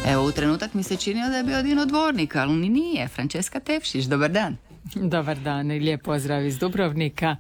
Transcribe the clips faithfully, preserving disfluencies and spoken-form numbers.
Evo, u trenutak mi se činio da je bio Dino Dvornik, ali ni nije. Francesca Tevšić, dobar dan. Dobar dan i lijep pozdrav iz Dubrovnika.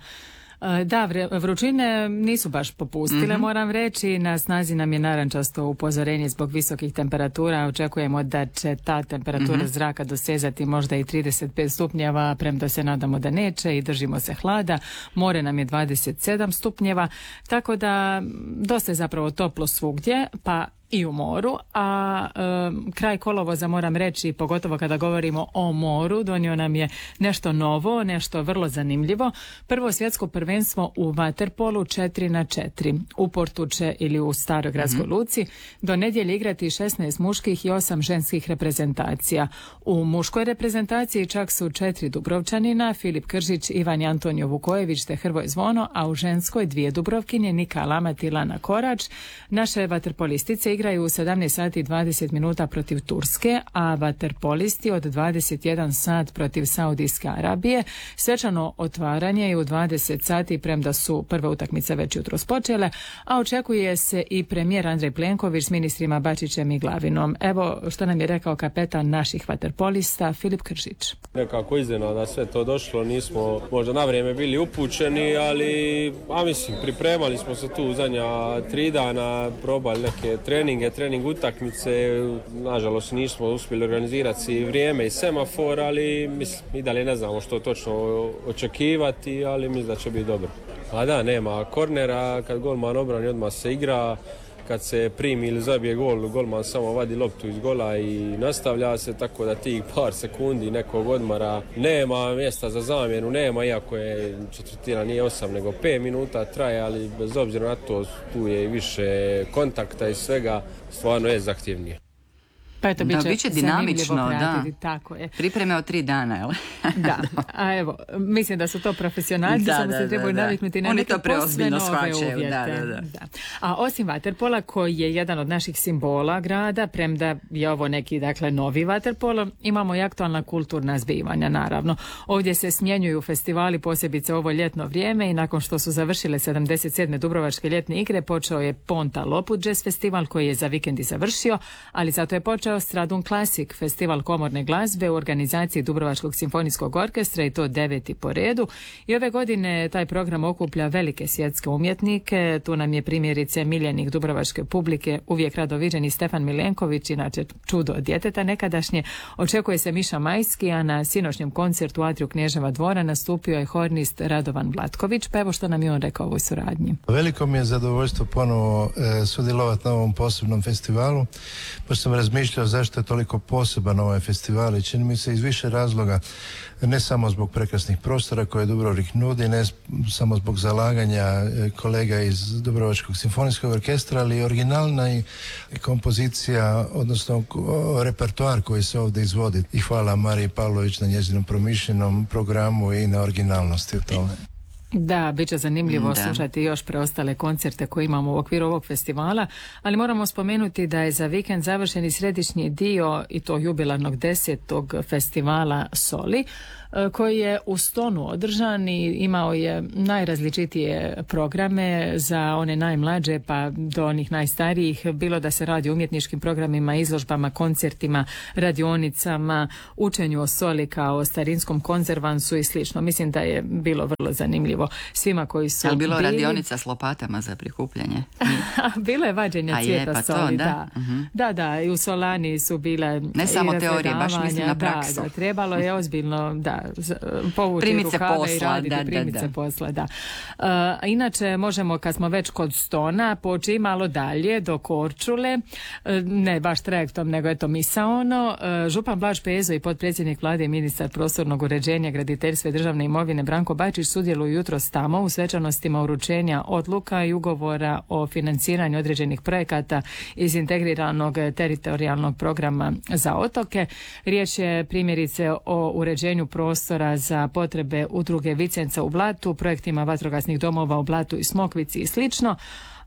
Da, vrućine nisu baš popustile, mm-hmm. moram reći. Na snazi nam je narančasto upozorenje zbog visokih temperatura. Očekujemo da će ta temperatura mm-hmm. zraka dosezati možda i trideset pet stupnjeva, premda se nadamo da neće i držimo se hlada. More nam je dvadeset sedam stupnjeva, tako da dosta je zapravo toplo svugdje, pa i u moru, a e, kraj kolovoza, moram reći, pogotovo kada govorimo o moru, donio nam je nešto novo, nešto vrlo zanimljivo. Prvo svjetsko prvenstvo u vaterpolu četiri na četiri u Portuče ili u Staroj gradskoj mm-hmm. luci. Do nedjelje igrati šesnaest muških i osam ženskih reprezentacija. U muškoj reprezentaciji čak su četiri Dubrovčanina, Filip Kržić, Ivan i Antonio Vukojević te Hrvoje Zvono, a u ženskoj dvije Dubrovkinje, Nika Lamat i Lana Korač. Naše vaterpolistice igraju u sedamnaest sati i dvadeset minuta protiv Turske, a vaterpolisti od dvadeset jedan sat protiv Saudijske Arabije. Svečano otvaranje je u dvadeset sati, premda su prve utakmice već jutros počele, a očekuje se i premijer Andrej Plenković s ministrima Bačićem i Glavinom. Evo što nam je rekao kapetan naših vaterpolista Filip Kržić. Nekako iznenada sve to došlo, nismo možda na vrijeme bili upućeni, ali a mislim pripremali smo se tu zadnja tri dana, probali neke treninge, trening utakmice, nažalost nismo uspjeli organizirati vrijeme i semafor, ali mislim i dalje ne znamo što točno očekivati, ali mislim da će biti dobro. A da, nema kornera, kad golman obrani odmah se igra, kad se primi ili zabije gol, golman samo vadi loptu iz gola i nastavlja se, tako da tih par sekundi nekog odmora nema, mjesta za zamjenu nema, iako je četvrtina nije osam nego pet minuta traje, ali bez obzira na to tu je i više kontakta i svega, stvarno je zahtjevnije. Pa eto, biće, da, biće dinamično, da. Tako je. Pripreme od tri dana, jel? Da, a evo, mislim da su to profesionalci, da, samo da, se trebaju da, naviknuti na Oni neke posve nove uvjete. Da, da, da. Da. A osim vaterpola, koji je jedan od naših simbola grada, premda je ovo neki, dakle, novi vaterpolo, imamo i aktualna kulturna zbivanja, naravno. Ovdje se smjenjuju festivali, posebice ovo ljetno vrijeme, i nakon što su završile sedamdeset sedme Dubrovačke ljetne igre, počeo je Ponta Lopud Jazz festival, koji je za vikend i završio, ali zato je počeo Stradun Classic, festival komorne glazbe u organizaciji Dubrovačkog simfonijskog orkestra, i to deveti po redu. I ove godine taj program okuplja velike svjetske umjetnike. Tu nam je primjerice miljenik dubrovačke publike, uvijek rado viđeni Stefan Milenković, inače čudo od djeteta nekadašnje. Očekuje se Miša Majski, a na sinoćnjem koncertu u Atriju Knježeva dvora nastupio je hornist Radovan Vlatković. Pa evo što nam je on rekao o ovoj suradnji. Veliko mi je zadovoljstvo ponovo e, sudjelovati na ovom posebnom festivalu, pa sam razmišljao zašto je toliko poseban ovaj festival, i čini mi se iz više razloga, ne samo zbog prekrasnih prostora koje Dubrovnik nudi, ne samo zbog zalaganja kolega iz Dubrovačkog simfonijskog orkestra, ali i originalna i kompozicija, odnosno repertoar koji se ovdje izvodi. I hvala Mariji Pavlović na njezinom promišljenom programu i na originalnosti u tome. Da, bit će zanimljivo da. slušati još preostale koncerte koje imamo u okviru ovog festivala, ali moramo spomenuti da je za vikend završen i središnji dio, i to jubilarnog desetog festivala Soli, koji je u Stonu održan i imao je najrazličitije programe za one najmlađe pa do onih najstarijih, bilo da se radi o umjetničkim programima, izložbama, koncertima, radionicama, učenju o soli kao o starinskom konzervansu i slično. Mislim da je bilo vrlo zanimljivo svima koji su Ali bilo bili... radionica s lopatama za prikupljanje? Bilo je vađenja cvijeta pa soli, to, da. da. Uh-huh. Da, da, i u Solani su bile ne samo teorije, baš mislim na praksu. Da, da, trebalo je ozbiljno, da, povući primice rukave posla, i raditi da, primice da, da. posla, da. Uh, inače, možemo, kad smo već kod Stona, poći malo dalje do Korčule, uh, ne baš trajektom, nego eto misaono. Uh, župan Blaž Pezo i potpredsjednik vlade i ministar prostornog uređenja, graditeljstva i državne imovine Branko Bačić sudjeluju jutros tamo u svečanostima uručenja odluka i ugovora o financiranju određenih projekata iz integriranog teritorijalnog programa za otoke. Riječ je primjerice o uređenju prostora za potrebe udruge Vicenca u Blatu, projektima vatrogasnih domova u Blatu i Smokvici i slično.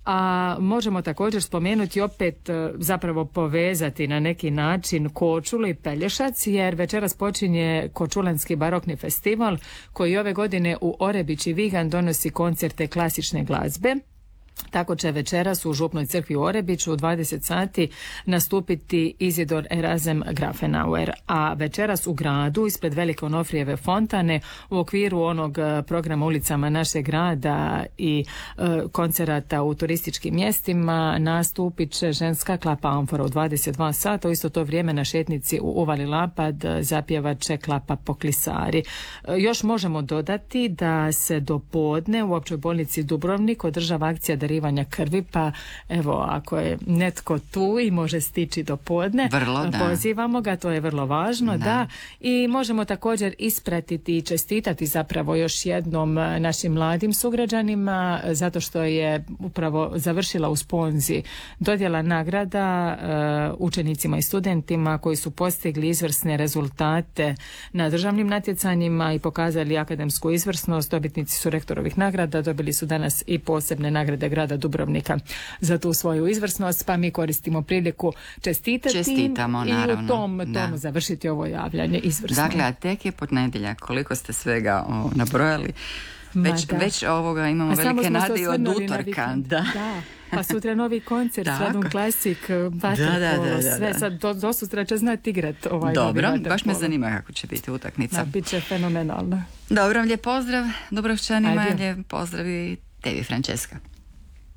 A možemo također spomenuti, opet zapravo povezati na neki način Korčulu i Pelješac, jer večeras počinje Korčulanski barokni festival koji ove godine u Orebić i Vigan donosi koncerte klasične glazbe. Tako će večeras u Župnoj crkvi u Orebiću u dvadeset sati nastupiti Izidor Erazem Grafenauer, a večeras u gradu ispred Velike Onofrijeve fontane u okviru onog programa ulicama našeg grada i e, koncerata u turističkim mjestima nastupit će ženska klapa Amfora u dvadeset dva sata. U isto to vrijeme na šetnici u Uvali Lapad zapjevat će klapa Poklisari. E, još možemo dodati da se do podne u Općoj bolnici Dubrovnik održava akcija darivanja krvi, pa evo, ako je netko tu i može stići do podne, vrlo, da. pozivamo ga, to je vrlo važno, da. da. I možemo također ispratiti i čestitati zapravo još jednom našim mladim sugrađanima, zato što je upravo završila u Sponzi dodjela nagrada uh, učenicima i studentima koji su postigli izvrsne rezultate na državnim natjecanjima i pokazali akademsku izvrsnost. Dobitnici su rektorovih nagrada, dobili su danas i posebne nagrade grada Dubrovnika za tu svoju izvrsnost, pa mi koristimo priliku čestitati Čestitamo, i naravno. u tom Da. tomu završiti ovo javljanje izvrsno. Dakle, a tek je ponedjeljak, koliko ste svega o, nabrojali. Već, da. već ovoga imamo A samo velike smo se nade od osvrnuli na utorka. vikend. Da. Da. Pa sutra novi koncert, Tako. Sladun Klasik, vaterpolo, Da, da, da, da, sve. da. Sad do, do sutra će znati igrat ovaj Dobro, novi baš me vaterpolo. zanima kako će biti utakmica. Da, bit će fenomenalno. Dobro, lijep pozdrav Dubrovčanima, Ajde. lijep pozdrav i tebi, Francesca.